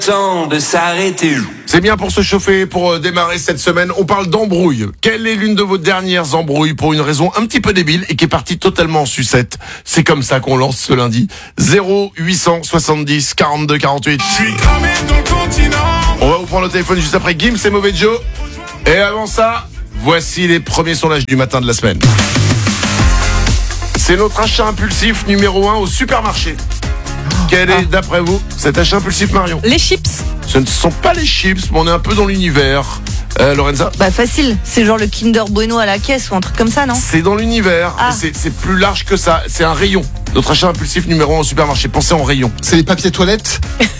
Temps de s'arrêter. C'est bien pour se chauffer, pour démarrer cette semaine. On parle d'embrouille. Quelle est l'une de vos dernières embrouilles pour une raison un petit peu débile et qui est partie totalement en sucette? C'est comme ça qu'on lance ce lundi. 0870 42 48. Je suis cramé dans le continent. On va vous prendre le téléphone juste après Gims et Mauvais Joe. Et avant ça, voici les premiers sondages du matin de la semaine. C'est notre achat impulsif numéro 1 au supermarché. Quel est, d'après vous, cet achat impulsif, Marion? Les chips. Ce ne sont pas les chips, mais on est un peu dans l'univers. Lorenza? Bah facile, c'est genre le Kinder Bueno à la caisse ou un truc comme ça, non? C'est dans l'univers, mais c'est plus large que ça. C'est un rayon. Notre achat impulsif numéro 1 au supermarché. Pensez en rayon. C'est les papiers toilettes.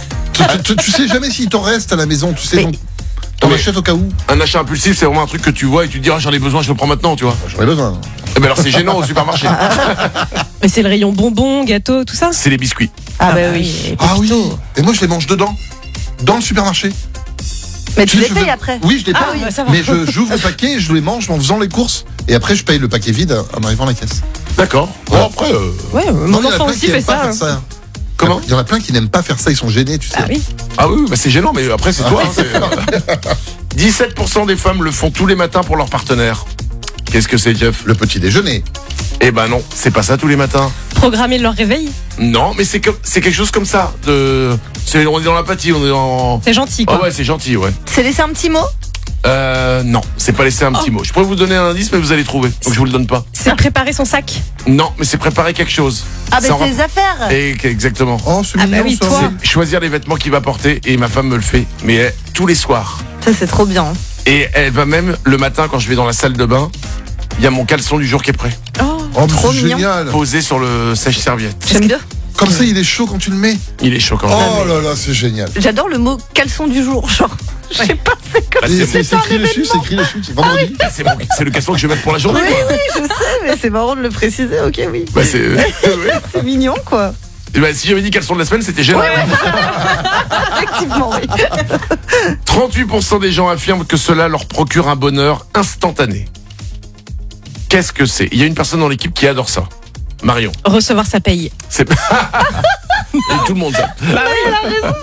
tu sais jamais s'il t'en reste à la maison, tu sais. Mais- Donc, t'en achètes au cas où. Un achat impulsif, c'est vraiment un truc que tu vois et tu te dis, j'en ai besoin, je le prends maintenant, tu vois. J'en ai besoin. Eh ben alors c'est gênant au supermarché. Mais c'est le rayon bonbons, gâteaux, tout ça. C'est les biscuits. Ah bah oui. Ah oui. Et moi je les mange dedans. Dans le supermarché. Mais tu les Je payes fais- après. Oui, je les paye. Ah oui, ça va. Mais j'ouvre le paquet et je les mange en faisant les courses. Et après je paye le paquet vide en arrivant à la caisse. D'accord. Bon, après, Ouais, Non, mon il y en a enfant plein aussi qui fait n'aiment pas ça. faire ça. comment? Il y en a plein qui n'aiment pas faire ça, ils sont gênés, tu sais. Ah oui. Ah oui, bah c'est gênant, mais après c'est toi. Hein, 17% des femmes le font tous les matins pour leur partenaire. Qu'est-ce que c'est, Jeff? Le petit déjeuner. Eh ben non, c'est pas ça tous les matins. Programmer leur réveil. Non, mais c'est quelque chose comme ça. On est dans l'apathie, on est dans... C'est gentil, Ah quoi. ouais, c'est gentil, ouais. C'est laisser un petit mot? Non, c'est pas laisser un petit mot. Je pourrais vous donner un indice, mais vous allez trouver. Donc je vous le donne pas. C'est préparer son sac. Non, mais c'est préparer quelque chose. Ah bah C'est en c'est les affaires. Exactement. Oh, c'est Ah mignon bah oui, ça. toi. C'est choisir les vêtements qu'il va porter et ma femme me le fait, mais tous les soirs. Ça c'est trop bien. Et elle va même le matin quand je vais dans la salle de bain, il y a mon caleçon du jour qui est prêt, Oh. Oh, mais Trop c'est mignon. génial. posé sur le sèche-serviette. J'aime bien. Comme ça, il est chaud quand tu le mets. Il est choquant. Oh là là, c'est génial. J'adore le mot caleçon du jour, genre. Je sais pas, c'est comme Bah, Et c'est c'est écrit dessus, c'est écrit dessus. C'est vendredi. c'est le caleçon que je vais mettre pour la journée. Oui, quoi. oui, je sais, mais c'est marrant de le préciser, ok, oui. Bah, c'est C'est mignon, quoi. Bah, si j'avais dit caleçon de la semaine, c'était gênant. Effectivement, oui. 38% des gens affirment que cela leur procure un bonheur instantané. Qu'est-ce que c'est? Il y a une personne dans l'équipe qui adore ça. Marion. Recevoir sa paye. C'est et tout le monde ça. Bah oui,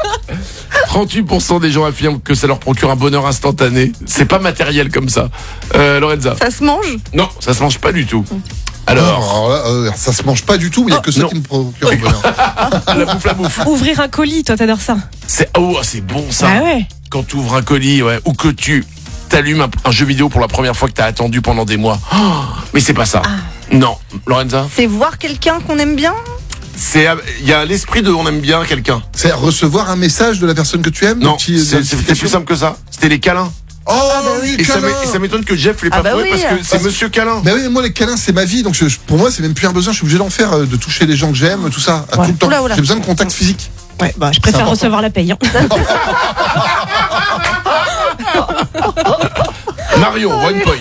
38% des gens affirment que ça leur procure un bonheur instantané. C'est pas matériel comme ça. Lorenza. Ça se mange? Non, ça se mange pas du tout. Alors, Alors là, ça se mange pas du tout, mais il y a que ça non. qui me procure le bonheur. la bouffe. Ouvrir un colis, toi t'adores ça. C'est bon ça. Ah ouais. Quand tu ouvres un colis, ouais, ou que tu t'allumes un jeu vidéo pour la première fois que t'as attendu pendant des mois. Oh, mais c'est pas ça. Non, Lorenza. C'est voir quelqu'un qu'on aime bien? Il y a l'esprit de on aime bien quelqu'un. C'est recevoir un message de la personne que tu aimes. Non, petit- c'était notification. plus simple que ça. C'était les câlins. Oh oui, Et ça câlin. m'étonne que Jeff l'ait pas Ah bah trouvé oui. parce que c'est Monsieur Câlin. Mais oui, moi les câlins c'est ma vie, donc pour moi c'est même plus un besoin, je suis obligé d'en faire, de toucher les gens que j'aime, tout ça, tout le temps. Oula, oula. J'ai besoin de contact physique. Ouais, bah je préfère important. recevoir la paye. Hein. Marion, one point.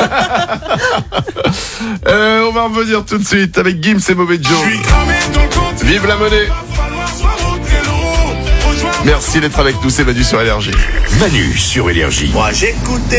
On va revenir tout de suite avec Gims et Mauvais Joe. Je suis cramé dans le continent. Vive la monnaie. Va falloir soit rentrer l'eau. Rejoins Merci d'être avec nous, c'est Manu sur Énergie. Manu sur Énergie. Moi j'écoutais.